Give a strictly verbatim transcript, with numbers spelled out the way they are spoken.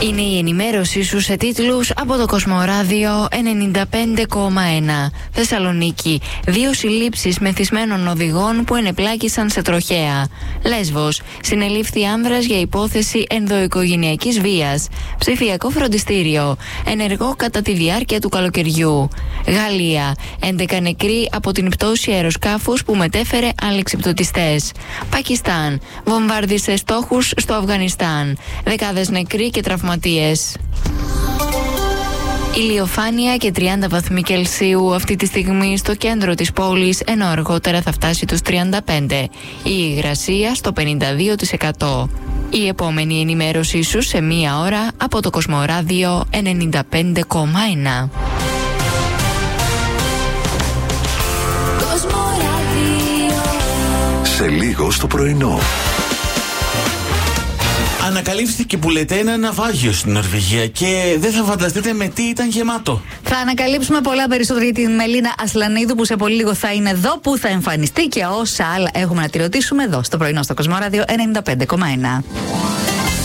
Είναι η ενημέρωσή σου σε τίτλους από το Κοσμοράδιο ενενήντα πέντε κόμμα ένα. Θεσσαλονίκη. Δύο συλλήψεις μεθυσμένων οδηγών που ενεπλάκησαν σε τροχαία. Λέσβος. Συνελήφθη άνδρας για υπόθεση ενδοοικογενειακής βίας. Ψηφιακό φροντιστήριο. Ενεργό κατά τη διάρκεια του καλοκαιριού. Γαλλία. έντεκα νεκροί από την πτώση αεροσκάφους που μετέφερε αλεξιπτωτιστές. Πακιστάν. Βομβάρδισε στόχους στο Αφγανιστάν. Δεκάδες νεκροί και τραυματίες. Ηλιοφάνεια και τριάντα βαθμοί Κελσίου αυτή τη στιγμή στο κέντρο της πόλης, ενώ αργότερα θα φτάσει τους τριάντα πέντε. Η υγρασία στο πενήντα δύο τοις εκατό. Η επόμενη ενημέρωσή σου σε μία ώρα από το Κοσμοράδιο ενενήντα πέντε κόμμα ένα. Σε λίγο στο πρωινό. Ανακαλύφθηκε που λέτε ένα ναυάγιο στην Νορβηγία και δεν θα φανταστείτε με τι ήταν γεμάτο. Θα ανακαλύψουμε πολλά περισσότερα για την Μελίνα Ασλανίδου που σε πολύ λίγο θα είναι εδώ, που θα εμφανιστεί και όσα άλλα έχουμε να τη ρωτήσουμε εδώ στο πρωινό στο Κοσμοράδιο ενενήντα πέντε κόμμα ένα.